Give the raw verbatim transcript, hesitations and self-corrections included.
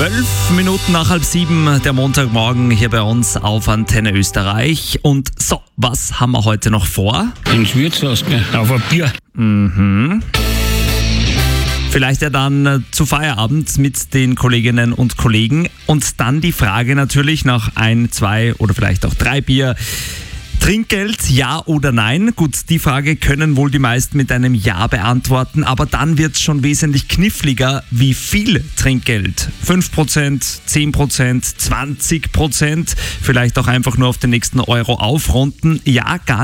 Zwölf Minuten nach halb sieben, der Montagmorgen hier bei uns auf Antenne Österreich. Und so, was haben wir heute noch vor? Ins Wirtshaus gehen, auf ein Bier. Mhm. Vielleicht ja dann zu Feierabend mit den Kolleginnen und Kollegen. Und dann die Frage natürlich nach ein, zwei oder vielleicht auch drei Bier. Trinkgeld, ja oder nein? Gut, die Frage können wohl die meisten mit einem Ja beantworten, aber dann wird es schon wesentlich kniffliger. Wie viel Trinkgeld? fünf Prozent, zehn Prozent, zwanzig Prozent? Vielleicht auch einfach nur auf den nächsten Euro aufrunden? Ja, gar